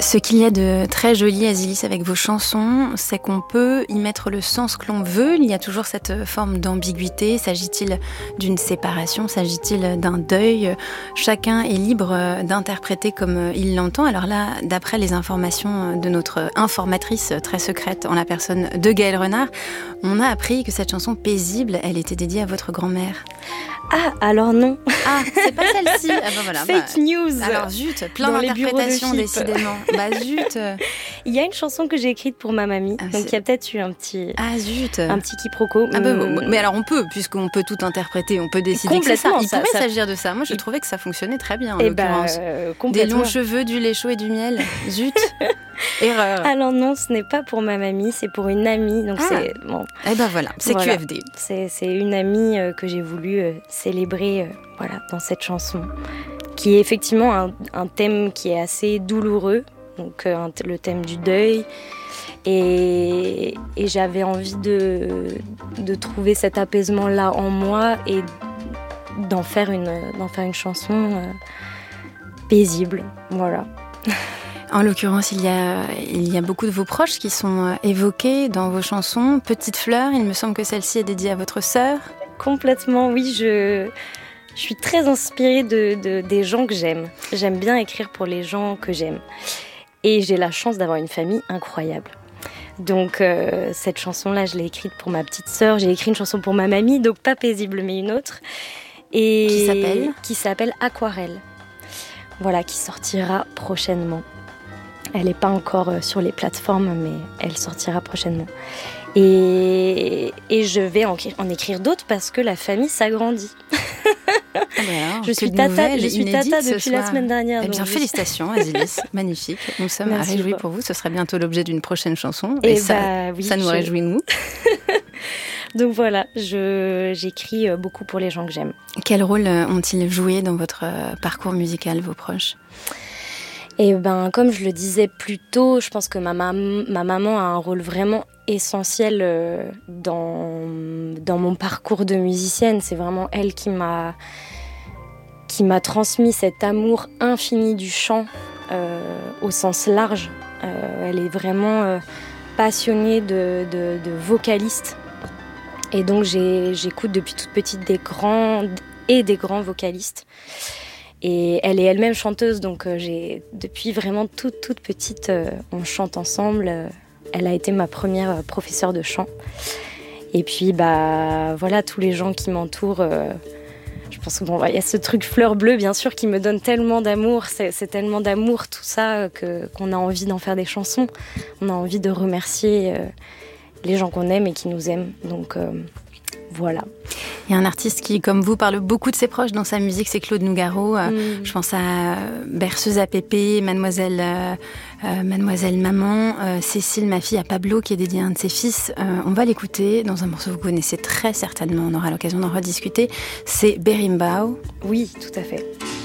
Ce qu'il y a de très joli, Azilis, avec vos chansons, c'est qu'on peut y mettre le sens que l'on veut. Il y a toujours cette forme d'ambiguïté. S'agit-il d'une séparation? S'agit-il d'un deuil? Chacun est libre d'interpréter comme il l'entend. Alors là, d'après les informations de notre informatrice très secrète en la personne de Gaëlle Renard, on a appris que cette chanson Paisible, elle était dédiée à votre grand-mère. Ah, alors non. Ah, c'est pas celle-ci. Ah ben voilà, Fake news. Alors zut, plein d'interprétations décidément. Bah zut. Il y a une chanson que j'ai écrite pour ma mamie, donc il y a peut-être eu un petit quiproquo. Ah mais alors on peut, puisqu'on peut tout interpréter, on peut décider que c'est ça. Il pourrait s'agir de ça. Moi je trouvais que ça fonctionnait très bien en l'occurrence. Des longs cheveux, du lait chaud et du miel. Zut. Erreur. Alors non, ce n'est pas pour ma mamie, c'est pour une amie. Donc c'est bon. Et ben voilà, c'est voilà. QFD. C'est une amie que j'ai voulu célébrer dans cette chanson, qui est effectivement un thème qui est assez douloureux, donc le thème du deuil. Et j'avais envie de trouver cet apaisement-là en moi et d'en faire une chanson paisible. Voilà. En l'occurrence, il y a beaucoup de vos proches qui sont évoqués dans vos chansons. Petite fleur, il me semble que celle-ci est dédiée à votre sœur. Complètement, oui. Je suis très inspirée des gens que j'aime. J'aime bien écrire pour les gens que j'aime. Et j'ai la chance d'avoir une famille incroyable. Donc cette chanson-là, je l'ai écrite pour ma petite sœur. J'ai écrit une chanson pour ma mamie, donc pas Paisible, mais une autre. Et qui s'appelle Aquarelle. Voilà, qui sortira prochainement. Elle n'est pas encore sur les plateformes, mais elle sortira prochainement. Et je vais en écrire d'autres parce que la famille s'agrandit. Alors, je suis tata depuis la semaine dernière. Eh bien, félicitations, Azilis. Magnifique. Nous sommes réjouis pour vous. Ce sera bientôt l'objet d'une prochaine chanson. Et ça nous réjouit, nous. Donc voilà, j'écris beaucoup pour les gens que j'aime. Quel rôle ont-ils joué dans votre parcours musical, vos proches ? Et comme je le disais plus tôt, je pense que ma maman a un rôle vraiment essentiel dans mon parcours de musicienne. C'est vraiment elle qui m'a transmis cet amour infini du chant au sens large. Elle est vraiment passionnée de vocalistes. Et donc j'écoute depuis toute petite des grands vocalistes. Et elle est elle-même chanteuse, donc depuis vraiment toute petite, on chante ensemble. Elle a été ma première professeure de chant. Et puis, voilà, tous les gens qui m'entourent. Je pense qu'il y a ce truc fleur bleue, bien sûr, qui me donne tellement d'amour. C'est tellement d'amour, tout ça, qu'on a envie d'en faire des chansons. On a envie de remercier les gens qu'on aime et qui nous aiment. Donc, voilà. Il y a un artiste qui, comme vous, parle beaucoup de ses proches dans sa musique, c'est Claude Nougaro. Je pense à Berceuse à Pépé, Mademoiselle Maman, Cécile, ma fille, à Pablo, qui est dédié à un de ses fils. On va l'écouter dans un morceau que vous connaissez très certainement, on aura l'occasion d'en rediscuter. C'est Berimbau. Oui, tout à fait.